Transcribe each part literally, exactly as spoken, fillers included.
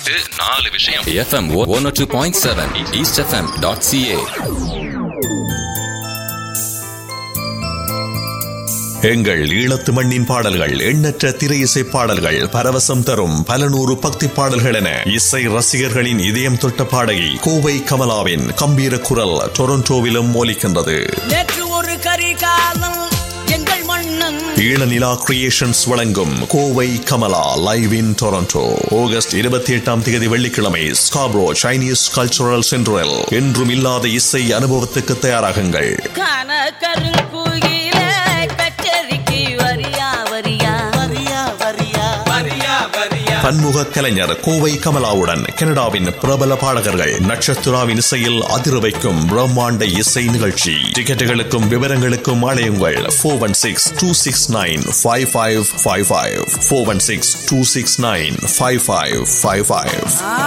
பாட்டு நாலு விஷயம். FM one oh two point seven east FM dot CA. எங்கள் ஈழத்து மண்ணின் பாடல்கள், எண்ணற்ற திரை இசை பாடல்கள், பரவசம் தரும் பல நூறு பக்தி பாடல்கள் என இசை ரசிகர்களின் இதயம் தொட்ட பாடகி கோவை கமலாவின் கம்பீர குரல் டொரண்டோவிலும் ஒலிக்கின்றது. ஈழநிலா கிரியேஷன்ஸ் வழங்கும் Kovai Kamala live in Toronto August இருபத்தி எட்டாம் தேதி வெள்ளிக்கிழமை ஸ்காப்ரோ சைனீஸ் கல்ச்சுரல் சென்டரில் என்றும் இல்லாத இசை அனுபவத்துக்கு தயாராகுங்கள். பன்முக கலைஞர் கோவை கமலாவுடன் கனடாவின் பிரபல பாடகர்கள் நட்சத்திராவின் இசையில் அதிர வைக்கும் பிரம்மாண்ட இசை நிகழ்ச்சி. டிக்கெட்டுகளுக்கும் விவரங்களுக்கும் அழையுங்கள் four one six two six nine five five five five four one six two six nine five five five five.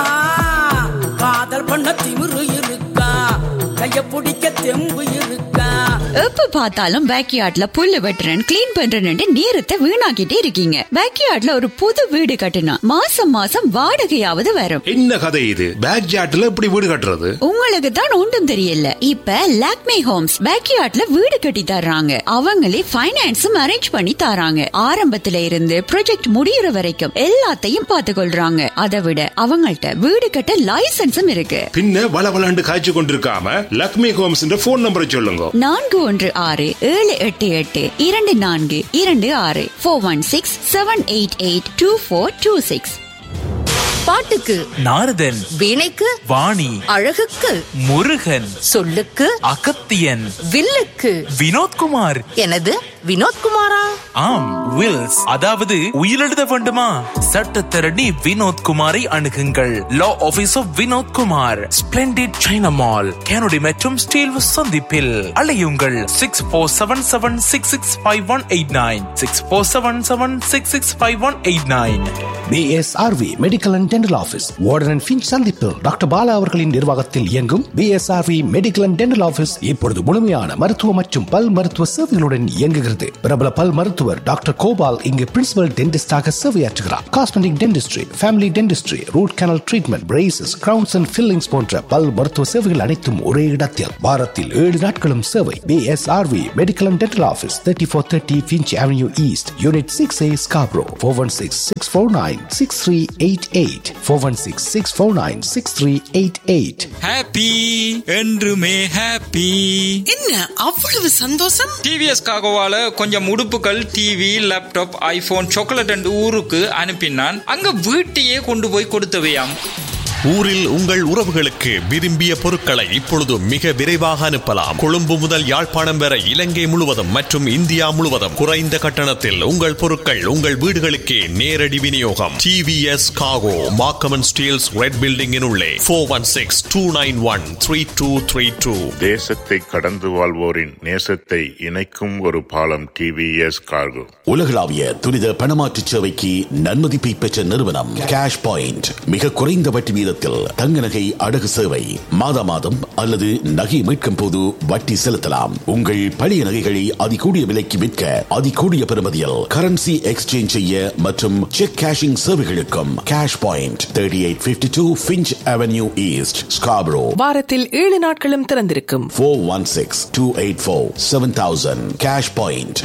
காதல் பண்ண திமிரு இருக்கா, கைய பிடிக்க தெம்பு இருக்கா. எப்ப பார்த்தாலும் பேக்யார்ட்ல புல்லு வெட்டுறேன் கிளீன் பண்றேன்னு நேரத்தை வீணாக்கிட்டே இருக்கீங்க. பேக்யார்ட்ல ஒரு புது வீடு கட்டினா மாசம் மாசம் வாடகையாவது வரும். என்ன கதை இது? பேக்யார்ட்ல எப்படி வீடு கட்டுறது? உங்களுக்கு தான் ஒன்றும் தெரியல. இப்ப லாக்மே ஹோம்ஸ் பேக்யார்ட்ல வீடு கட்டி தர்றாங்க. அவங்களே பைனான்ஸும் அரேஞ்ச் பண்ணி தராங்க. ஆரம்பத்துல இருந்து ப்ராஜெக்ட் முடியற வரைக்கும் எல்லாத்தையும் பார்த்து கொள்றாங்க. அதை விட அவங்கள்ட்ட வீடு கட்ட லைசன்ஸும் இருக்கு. பின்ன வள வளண்டு காய்ச்சி கொண்டிருக்காம லாக்மே ஹோம்ஸ் போன் நம்பரை சொல்லுங்க. நான்கு ஒன்று ஆறு ஏழு எட்டு எட்டு இரண்டு நான்கு இரண்டு ஆறு four one six seven eight eight two four two six. பாட்டுக்கு நாரதன், வீணைக்கு வாணி, அழகுக்கு முருகன், சொல்லுக்கு அகத்தியன், வில்லுக்கு வினோத்குமார். எனது வினோத்குமாரா? ஆம், வில்ஸ், அதாவது உயிரெழுத வேண்டுமா? சட்டத்தரணி வினோத்குமாரை அணுகுங்கள். லா office of Vinodkumar, splendid China mall, கேனடி மற்றும் ஸ்டீல் சந்திப்பில். அழையுங்கள் six four seven seven six six five one eight nine six four seven seven six six five one eight nine. B S R we medical and dental office, warden and Finch சந்திப்பு. Doctor Bala அவர்களின் நிர்வாகத்தில் இயங்கும் B S R we medical and dental office இப்பொழுது முழுமையான மருத்துவ மற்றும் பல் மருத்துவ சேவைகளுடன் இயங்குகிறது. பிரபல பல் மருத்துவர் டாக்டர் கோபால் இங்கு principal டென்டிஸ்டாக சேவையாற்றுகிறார். Cosmetic dentistry, family dentistry, root canal treatment, braces, crowns and fillings போன்ற பல் மருத்துவ சேவைகள் அனைத்தும் ஒரே இடத்தில். வாரத்தில் ஏழு நாட்களும் சேவை. B S R we medical and dental office, thirty four thirty Finch avenue east, unit six A, Scarborough. Four one six six four nine six three eight eight four one six six four nine six three eight eight. Happy என்றுமே happy. என்ன அவ்வளவு சந்தோஷம்? TVS காகோவால கொஞ்சம் உடுப்புகள், TV, laptop, iPhone, chocolate and ஊருக்கு அனுப்பினான். அங்க வீட்டையே கொண்டு போய் கொடுத்தவையாம். ஊரில் உங்கள் உறவுகளுக்கு விரும்பிய பொருட்களை இப்பொழுது மிக விரைவாக அனுப்பலாம். கொழும்பு முதல் யாழ்ப்பாணம் வரை இலங்கை முழுவதும் மற்றும் இந்தியா முழுவதும் குறைந்த கட்டணத்தில் உங்கள் பொருட்கள் உங்கள் வீடுகளுக்கே நேரடி விநியோகம். டிவிஎஸ் காகோ, மார்க்கம் ஸ்டீல்ஸ் ரெட் பில்டிங்கின் உள்ளே four one six two nine one three two three two. தேசத்தை கடந்து வாழ்வோரின் நேசத்தை இணைக்கும் ஒரு பாலம் டிவிஎஸ் கார்கோ. உலகளாவிய துரித பணமாற்று சேவைக்கு நன்மதிப்பை பெற்ற நிறுவனம் கேஷ் பாயிண்ட். மிக குறைந்த வட்டி வீத தங்க நகை அடகு சேவை. மாதா மாதம் அல்லது நகை மீட்கும் போது வட்டி செலுத்தலாம். உங்கள் பழைய நகைகளை அதிகூடிய விலைக்கு விற்க அதிகூடிய பெறுமதியில் கரன்சி எக்ஸ்சேஞ்ச் செய்ய மற்றும் check cashing சேவைகளுக்கும் cash point thirty eight fifty two Finch avenue east, Scarborough. வாரத்தில் ஏழு நாட்களும் திறந்திருக்கும். Four one six two eight four seven thousand. Cash point.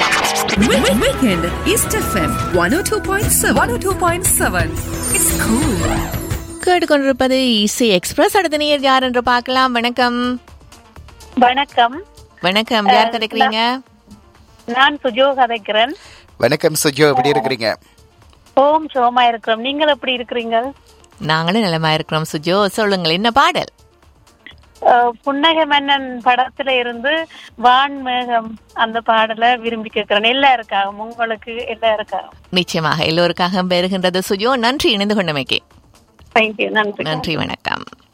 Weekend East F M one oh two point seven. one oh two point seven. It's cool. கேட்டுக்கொண்டிருப்பது இசை express. அடுத்த நேயர் யார் என்று பார்க்கலாம். வணக்கம். வணக்கம். வணக்கம், யார் கிடைக்கிறீங்க? நான் சுஜோ கதைக்கிறேன். வணக்கம் சுஜோ, எப்படி இருக்கிறீங்க? ஓம் சோமா இருக்கிறோம். நீங்கள் எப்படி இருக்கிறீங்க? நாங்களும் நலமா இருக்கிறோம் சுஜோ. சொல்லுங்கள், என்ன பாடல்? புன்னகை மன்னன் படத்துல இருந்து வான்மேகம் அந்த பாடலை விரும்பி கேட்கிறேன். எல்லாருக்காகவும், உங்களுக்கு எல்லாருக்காகவும். நிச்சயமாக எல்லோருக்காக பெறுகின்றது சுஜோ. நன்றி இணைந்து கொண்டமைக்கு. நன்றி. நன்றி, வணக்கம்.